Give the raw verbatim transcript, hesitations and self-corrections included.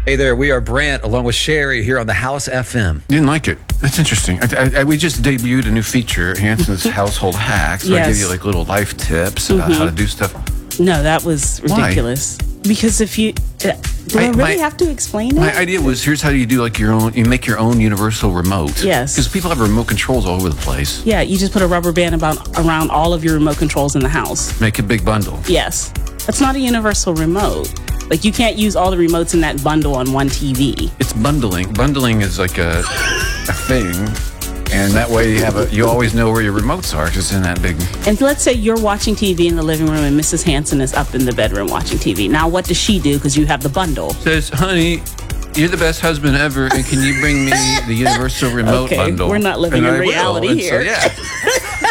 Hey there, we are Brant along with Sherry here on the House F M. Didn't like it. That's interesting. I, I, I, we just debuted a new feature, Hanson's Household Hacks. So Yes. I give you like little life tips about Mhm. how to do stuff. No, that was Why? ridiculous. Because if you, uh, do I, I- really my- have to explain it? My idea was here's how you do like your own. You make your own universal remote. Yes. Because people have remote controls all over the place. Yeah, you just put a rubber band about around all of your remote controls in the house. Make a big bundle. Yes, that's not a universal remote. Like you can't use all the remotes in that bundle on one T V. It's bundling. Bundling is like a a thing, and that way you have a. You always know where your remotes are because it's in that big. And let's say you're watching T V in the living room and Missus Hanson is up in the bedroom watching T V. Now, what does she do? Because you have the bundle. Says, honey, you're the best husband ever, and can you bring me the universal remote Okay, bundle? we're not living And in I will. reality And here. So, yeah.